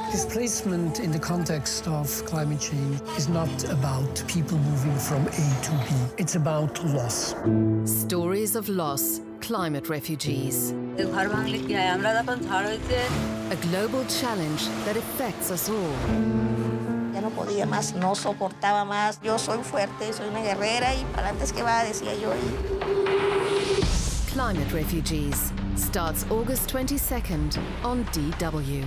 Displacement in the context of climate change is not about people moving from A to B. It's about loss. Stories of loss, climate refugees. A global challenge that affects us all. Ya no podía más, no soportaba más. Yo soy fuerte, soy una guerrera y para antes que va, decía yo. Climate Refugees starts August 22nd on DW.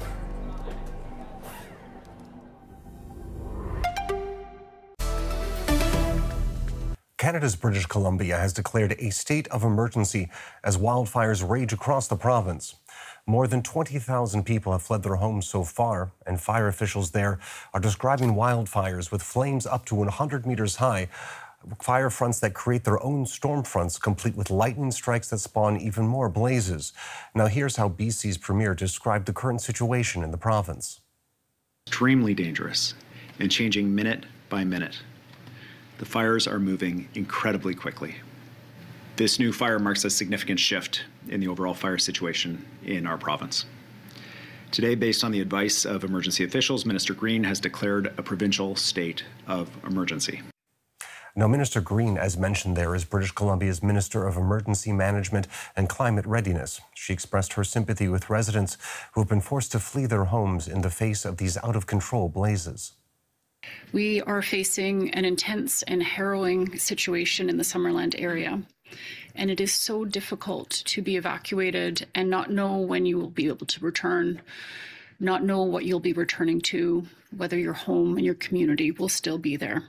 Canada's British Columbia has declared a state of emergency as wildfires rage across the province. More than 20,000 people have fled their homes so far, and fire officials there are describing wildfires with flames up to 100 meters high, fire fronts that create their own storm fronts, complete with lightning strikes that spawn even more blazes. Now here's how BC's Premier described the current situation in the province. Extremely dangerous and changing minute by minute. The fires are moving incredibly quickly. This new fire marks a significant shift in the overall fire situation in our province. Today, based on the advice of emergency officials, Minister Green has declared a provincial state of emergency. Now, Minister Green, as mentioned there, is British Columbia's Minister of Emergency Management and Climate Readiness. She expressed her sympathy with residents who have been forced to flee their homes in the face of these out-of-control blazes. We are facing an intense and harrowing situation in the Summerland area, and it is so difficult to be evacuated and not know when you will be able to return, not know what you'll be returning to, whether your home and your community will still be there.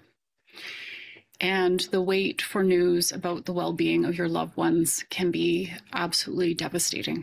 And the wait for news about the well-being of your loved ones can be absolutely devastating.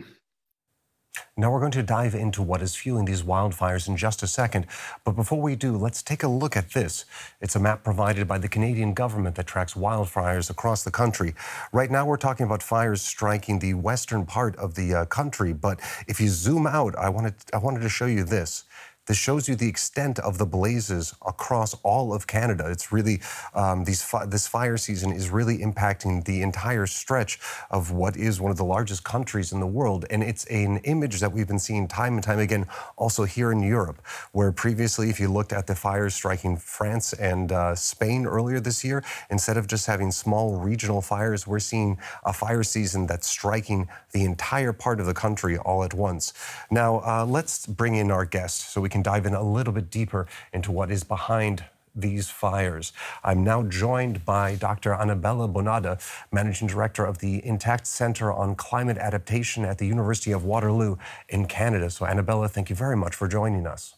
Now we're going to dive into what is fueling these wildfires in just a second. But before we do, let's take a look at this. It's a map provided by the Canadian government that tracks wildfires across the country. Right now, we're talking about fires striking the western part of the country. But if you zoom out, I wanted to show you this. This shows you the extent of the blazes across all of Canada. It's really, this fire season is really impacting the entire stretch of what is one of the largest countries in the world. And it's an image that we've been seeing time and time again also here in Europe, where previously, if you looked at the fires striking France and Spain earlier this year, instead of just having small regional fires, we're seeing a fire season that's striking the entire part of the country all at once. Now, let's bring in our guest so we can dive in a little bit deeper into what is behind these fires. I'm now joined by Dr. Annabella Bonada, Managing Director of the Intact Centre on Climate Adaptation at the University of Waterloo in Canada. So Annabella, thank you very much for joining us.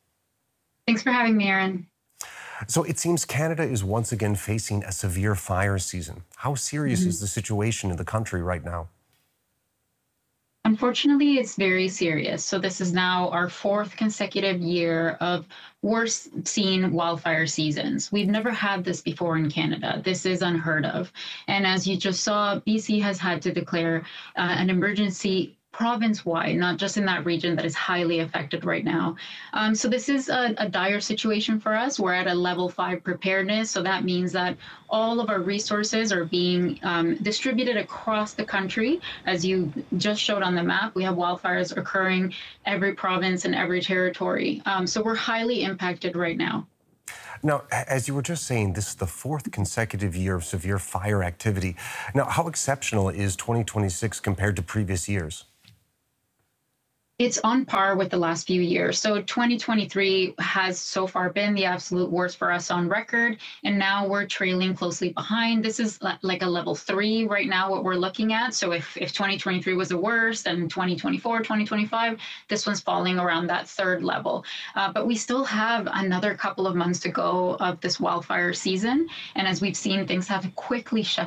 Thanks for having me, Aaron. So it seems Canada is once again facing a severe fire season. How serious is the situation in the country right now? Unfortunately, it's very serious. So this is now our fourth consecutive year of worst seen wildfire seasons. We've never had this before in Canada. This is unheard of. And as you just saw, BC has had to declare an emergency province-wide, not just in that region that is highly affected right now. So this is a dire situation for us. We're at a level 5 preparedness. So that means that all of our resources are being distributed across the country. As you just showed on the map, we have wildfires occurring every province and every territory. So we're highly impacted right now. Now, as you were just saying, this is the fourth consecutive year of severe fire activity. Now, how exceptional is 2026 compared to previous years? It's on par with the last few years. So 2023 has so far been the absolute worst for us on record, and now we're trailing closely behind. This is like a level 3 right now, what we're looking at. So if 2023 was the worst, and 2024, 2025, this one's falling around that third level. But we still have another couple of months to go of this wildfire season. And as we've seen, things have quickly shifted